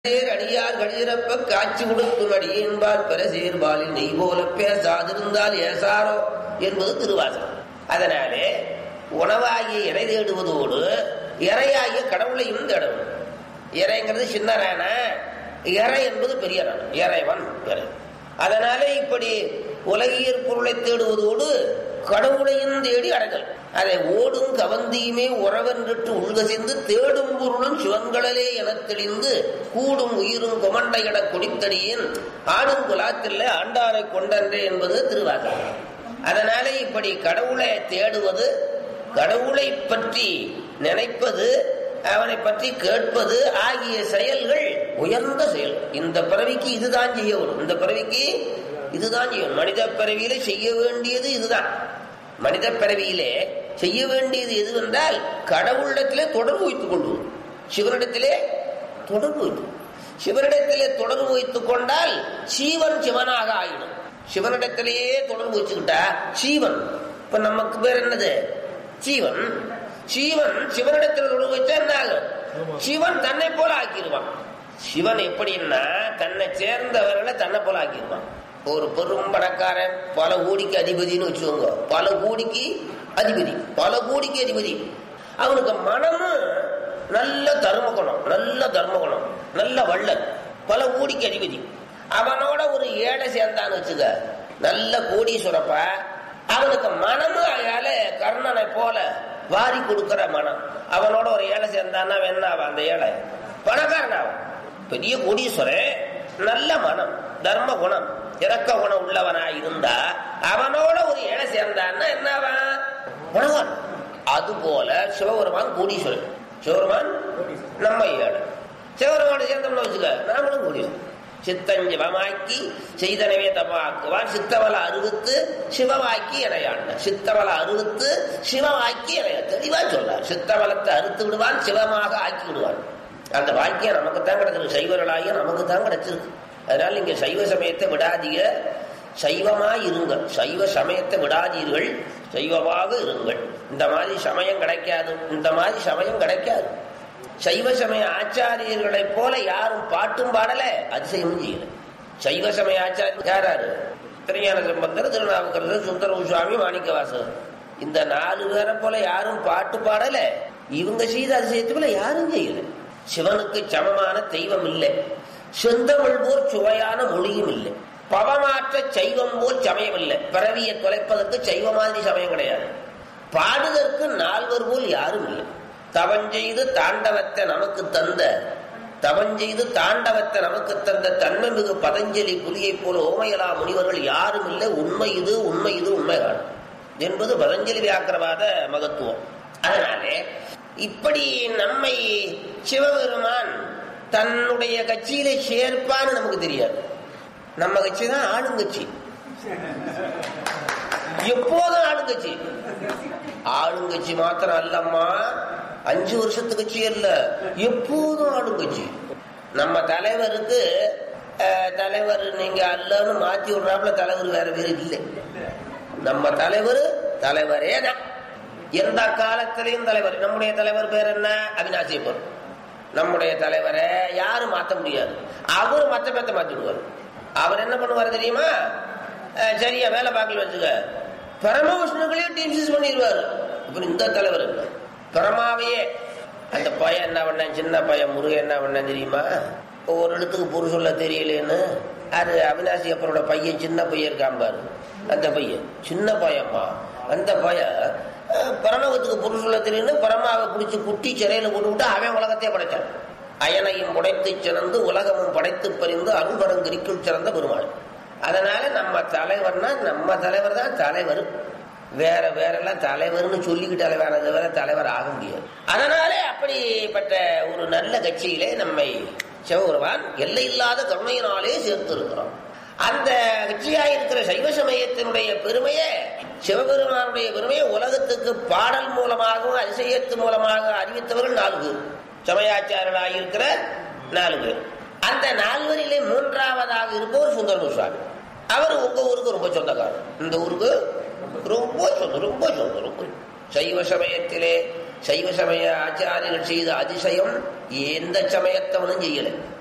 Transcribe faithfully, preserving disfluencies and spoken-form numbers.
அடியார் கடிதிறப்ப காட்சி கொடுக்கும் அடி என்பார் பெற சேர்பாலில் நெய் போல பேசாதிருந்தால் ஏசாரோ என்பது திருவாசகம். அதனாலே உணவாகிய இறை தேடுவதோடு இறையாகிய கடவுளையும் தேடவும். இறைங்கிறது சின்ன ரான, இறை என்பது பெரிய ரான, இறைவன் இறை. அதனாலே இப்படி உலகியற் பொருளை தேடுவதோடு கடவுளையும் தேடி அடைதல். அதை ஓடும் கவந்தியுமே உறவென்று உள்கசிந்து தேடும் பொருளும் சிவன்களே எனத் தெளிந்து கூடும் உயிரும் கொமண்டை என கொடித்தடியின் ஆடும் குலாத்தில்லை ஆண்டாரை கொண்டன்றே என்பது திருவாசகம். அதனாலே இப்படி கடவுளை தேடுவது, கடவுளை பற்றி நினைப்பது, அவனை பற்றி கேட்பது ஆகிய செயல்கள் உயர்ந்த செயல். இந்த பிறவிக்கு இதுதான் செய்யணும். இந்த பிறவிக்கு இதுதான் செய்யணும். மனித பிறவியிலே செய்ய வேண்டியது இதுதான். மனித பிறவியிலே செய்ய வேண்டியது எதுவென்றால் கடவுளிடத்திலே தொடர்பு வைத்துக் கொள்வது. சிவனிடத்திலே தொடர்பு வைத்து சிவனிடத்திலே தொடர்பு வைத்துக் கொண்டால் சீவன் சிவனாக ஆயிடும். சிவனிடத்திலேயே தொடர்பு வச்சுக்கிட்டா சீவன். இப்ப நமக்கு பேர் என்னது? சீவன். சீவன் சிவனிடத்தில் தொடர்பு வச்சா என்ன ஆகும்? சிவன் தன்னை போல ஆக்கிடுவான். சிவன் எப்படின்னா தன்னை சேர்ந்தவர்களை தன்னை போல ஆக்கிடுவான். ஒரு பெரும் பணக்காரன் பல கோடிக்கு அதிபதினு வச்சுக்கோங்க. பல கோடிக்கு அதிபதி, பல கோடிக்கு அதிபதி. அவனுக்கு மனமும் நல்ல தர்ம குணம், நல்ல தர்ம குணம், நல்ல வள்ளல், பல கோடிக்கு அதிபதி. அவனோட ஒரு ஏழை சேர்ந்தான்னு வச்சுக்க, நல்ல கோடீஸ்வரப்ப. அவனுக்கு மனமும் அயால கர்ணனை போல வாரி கொடுக்கிற மனம். அவனோட ஒரு ஏழை சேர்ந்தான்னா வேணாவா? அந்த ஏழை பணக்காரனாவன், பெரிய கோடீஸ்வரன், நல்ல மனம், தர்ம குணம், இறக்க குணம் உள்ளவனா இருந்தா அவனோட ஒரு ஏழை சேர்ந்தான்னா என்னவா? பணவான். அது போல சிவபெருமான் கோடீஸ்வரன். சிவபெருமான் நம்ம ஏழை. சிவபெருமான சேர்ந்தோம்னு வச்சுக்க, நாமளும் கோடீஸ்வரன். சித்தஞ்சிவமாக்கி செய்தனவே தப்பாக்குவான், சித்தவள அறுவித்து சிவவாக்கி இணையாண்ட. சித்தவள அறுவித்து சிவவாக்கி இணைய தெளிவா சொல்றார். சித்தவளத்தை அறுத்து விடுவான், சிவமாக ஆக்கி விடுவான். அந்த வாக்கியம் நமக்குத்தான் கிடைச்சிருக்கு. சைவர்களாகிய நமக்குத்தான் கிடைச்சிருக்கு. அதனால நீங்க சைவ சமயத்தை விடாதீங்க, சைவமா இருங்கள். சைவ சமயத்தை விடாதீர்கள், சைவமாக இருங்கள். இந்த மாதிரி சமயம் கிடைக்காது, இந்த மாதிரி சமயம் கிடைக்காது. சைவ சமய ஆச்சாரியர்களை போல யாரும் பாட்டும் பாடல, அதிசயமும் செய்யல. சைவ சமய ஆச்சாரியர் யாராரு? திருஞான சம்பந்தர், திருநாவுக்கரசர், சுந்தர சுவாமி, மாணிக்கவாசகர். இந்த நாலு பேரை போல யாரும் பாட்டு பாடல. இவங்க செய்த அதிசயத்தை போல யாரும் செய்யல. சிவனுக்கு சமமான தெய்வம் இல்லை. செந்தமிழ் போர் சுவையான மொழியும் இல்லை. பவமாற்ற சைவம் போல் சமயம் இல்லை. பிறவியை தொலைப்பதற்கு சைவ மாதிரி சமயம் கிடையாது. பாடுதற்கு நால்வர் போல் யாரும் இல்லை. தவஞ்செய்து தாண்டவத்தை நமக்கு தந்த தவஞ்செய்து தாண்டவத்தை நமக்கு தந்த தன்மை மிகு பதஞ்சலி புலியை போல ஓமையலா முனிவர்கள் யாரும் இல்லை. உண்மை இது, உண்மை இது, உண்மைதான் என்பது பதஞ்சலி வியாக்கிரவாத மகத்துவம். அதனாலே இப்படி நம்மை சிவபெருமான் தன்னுடைய கட்சியிலே சேர்ப்பான்னு நமக்கு தெரியாது. நம்ம கட்சி தான் ஆளுங்கட்சி, எப்போதும் ஆளுங்கட்சி. ஆளுங்கட்சி மாத்திரம் அல்லம்மா, அஞ்சு வருஷத்து கட்சி அல்ல, எப்போதும் ஆளுங்கட்சி. நம்ம தலைவருக்கு தலைவர் நீங்க அல்லன்னு மாத்தி விடுறாப்புல தலைவர் வேற வேற இல்லை. நம்ம தலைவர் தலைவரே தான், எந்த காலத்திலையும் தலைவர். நம்முடைய தலைவர் பேர் என்ன? அவிநாசியப்பர். நம்முடைய தலைவரை யாரும் மாற்ற முடியாது. அவரு மத்த பேத்த மாத்தி விடுவார். அவர் என்ன பண்ணுவார் தெரியுமா? சரியா வேலை பார்க்கல வச்சுக்க, பரமவிஷ்ணுக்களே டீம்ஸ் பண்ணிடுவாரு. இப்ப இந்த தலைவர் என்ன பரமாவையே. அந்த பையன் என்ன பண்ண, சின்ன பையன் முருகன் என்ன பண்ண தெரியுமா? ஒரு இடத்துக்கு பொருள் சொல்ல தெரியலேன்னு அது அவினாசி அப்பரோட பையன், சின்ன பையன் இருக்காம்பாரு. அந்த பையன் சின்ன பையன்மா. அந்த பையன் பரலோகத்துக்கு பொருள் சொல்ல தெரியும்னு பரமாவை பிடிச்சி குட்டி சிறையில போட்டு விட்டு அவன் உலகத்தையே படைச்சான். அயனையும் படைத்து சிறந்து உலகமும் படைத்து பறிந்து அருள்பரங்கிரிக்குள் சிறந்த பெருமாள். அதனால நம்ம தலைவர்னா நம்ம தலைவர் தான் தலைவர். வேற வேற எல்லாம் தலைவர்னு சொல்லிக்கிட்டு தலைவர் வேற தலைவர் ஆக முடியாது. அதனாலே அப்படிப்பட்ட ஒரு நல்ல கட்சியிலே நம்மை சிவபெருமான் எல்லை இல்லாத கருணையினாலே சேர்த்து இருக்கிறோம். அந்த கட்சியாயிருக்கிற சைவ சமயத்தினுடைய பெருமையை, சிவபெருமானுடைய பெருமையை உலகத்துக்கு பாடல் மூலமாகவும் அதிசயத்து மூலமாக அறிவித்தவர்கள் நாலு பேர். சமயாச்சாரர்களாயிருக்கிற நாலு பேர். அந்த நால்வரிலே மூன்றாவதாக இருப்பவர் சுந்தர சுவாமி. அவர் உங்க ஊருக்கு ரொம்ப சொந்தக்காரர். இந்த ஊருக்கு ரொம்ப சொந்தம், ரொம்ப சொந்தம், ரொம்ப. சைவ சமயத்திலே சைவ சமய ஆச்சாரியர்கள் செய்த அதிசயம் எந்த சமயத்தவனும் செய்யலை.